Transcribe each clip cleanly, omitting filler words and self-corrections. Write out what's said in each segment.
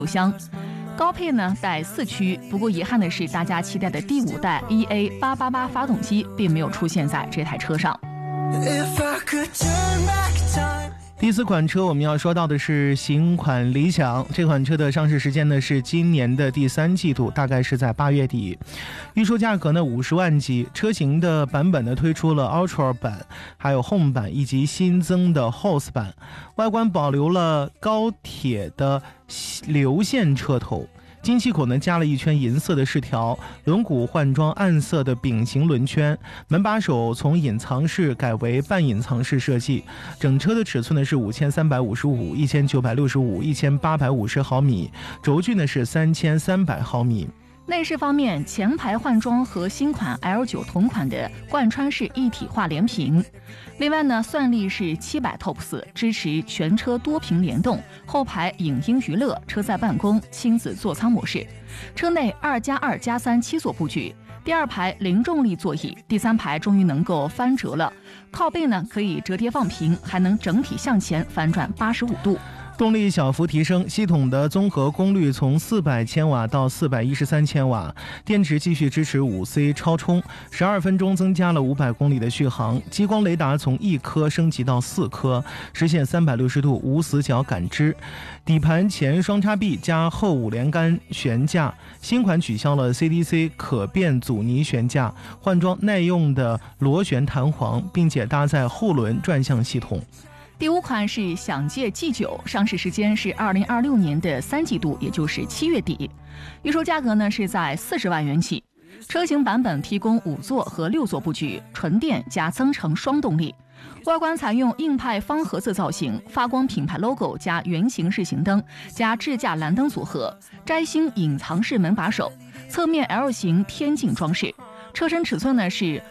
箱。高配呢带4驱，不过遗憾的是，大家期待的第5代 EA888 发动机并没有出现在这台车上。 第4款车我们要说到的是新款理想，这款车的上市时间呢是今年的第3季度，大概是在8月底。预售价格呢50万级，车型的版本呢推出了 Ultra 版，还有 Home 版以及新增的 Horse 版。外观保留了高铁的流线车头，进气口呢加了一圈银色的饰条，轮毂换装暗色的饼形轮圈，门把手从隐藏式改为半隐藏式设计。整车的尺寸呢是5355、1965、1850毫米，轴距呢是3300毫米。 内饰方面，前排换装和新款 L9 同款的贯穿式一体化连屏。另外呢，算力是700 TOPS， 支持全车多屏联动，后排影音娱乐、车载办公、亲子座舱模式。车内2+2+3 7座布局，第2排零重力座椅，第3排终于能够翻折了，靠背呢可以折叠放平，还能整体向前翻转85度。 动力小幅提升，系统的综合功率从400千瓦到413千瓦，电池继续支持 5C 超充，12分钟增加了500公里的续航。激光雷达从1颗升级到4颗，实现360度无死角感知。底盘前双叉臂加后5连杆悬架，新款取消了 CDC 可变阻尼悬架，换装耐用的螺旋弹簧，并且搭载后轮转向系统。 第5款是享界 G9， 上市时间是2026年的3季度，也就是7月底。预售价格呢是在40万元起。车型版本提供5座和6座布局，纯电加增程双动力。外观采用硬派方盒子造型，发光品牌 logo 加圆形式行灯加智驾蓝灯组合，摘星隐藏式门把手，侧面 L 型天境装饰。车身尺寸呢是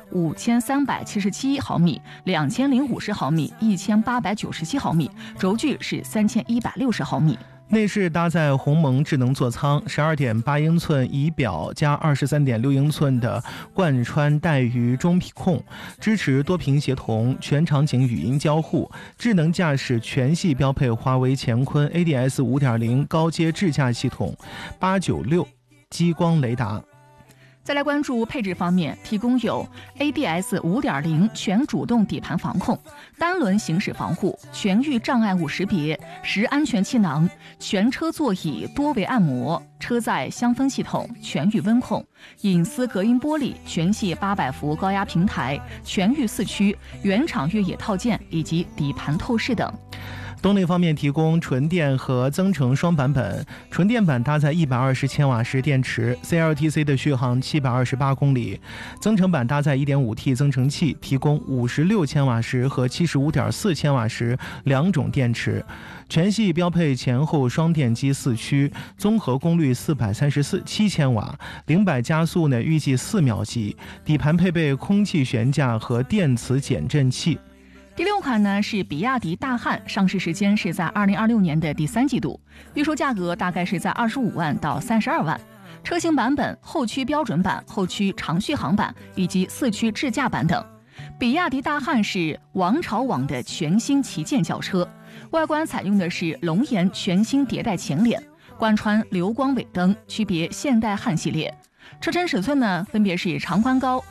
5377毫米、2050毫米、1897毫米，轴距是3160毫米。 内饰搭载鸿蒙智能座舱，12.8英寸仪表加23.6英寸的贯穿带鱼中品控，支持多屏协同、全场景语音交互，智能驾驶全系标配华为乾坤 ADS 5.0 高阶智驾系统，896激光雷达。 再来关注配置方面，提供有 ADS 5.0 全主动底盘防控、单轮行驶防护、全域障碍物识别、10安全气囊、全车座椅多维按摩、车载香氛系统、全域温控、隐私隔音玻璃、全系800伏高压平台、全域4驱、原厂越野套件以及底盘透视等。 动力方面提供纯电和增程双版本，纯电版搭载120千瓦时电池 ，CLTC 的续航728公里；增程版搭载 1.5T 增程器，提供56千瓦时和75.4千瓦时2种电池。全系标配前后双电机4驱，综合功率434.7千瓦，0百加速呢预计4秒级。底盘配备空气悬架和电磁减震器。 第6款呢是比亚迪大汉，上市时间是在2026年的第3季度，预售价格大概是在25万到32万。车型版本后驱标准版、后驱长续航版以及4驱智驾版等。比亚迪大汉是王朝网的全新旗舰轿车，外观采用的是龙岩全新迭代前脸，贯穿流光尾灯，区别现代汉系列。车身尺寸呢分别是长宽高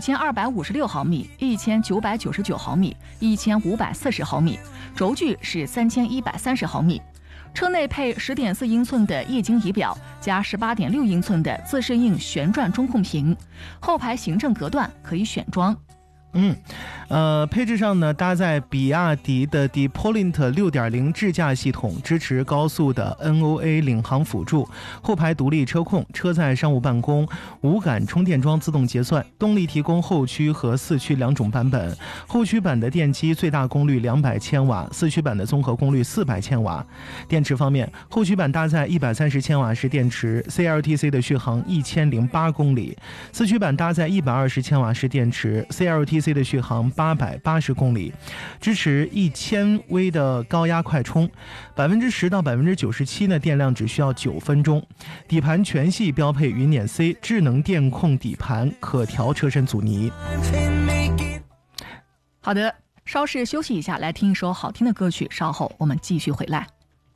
5256毫米、1999毫米、1540毫米，轴距是3130毫米。车内配10.4英寸的液晶仪表加18.6英寸的自适应旋转中控屏，后排行政隔断可以选装。 配置上呢，搭载比亚迪的 D-Point 6.0 智驾系统，支持高速的 NOA 领航辅助，后排独立车控，车载商务办公，无感充电桩自动结算。动力提供后驱和4驱2种版本，后驱版的电机最大功率200千瓦，4驱版的综合功率400千瓦。电池方面，后驱版搭载130千瓦时电池 ，CLTC 的续航1008公里；4驱版搭载120千瓦时电池 ，CLTC的续航880公里，支持1000微的高压快充，10%到97%呢电量只需要9分钟。底盘全系标配云辇 C 智能电控底盘，可调车身阻尼。 好的，稍事休息一下，来听一首好听的歌曲，稍后我们继续回来。